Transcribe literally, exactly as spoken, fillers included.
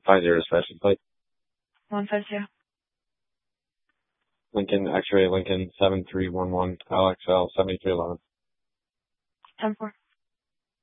Five zero special plate. One five zero. Lincoln X-ray Lincoln seven three one one L X L seventy three eleven. Ten four.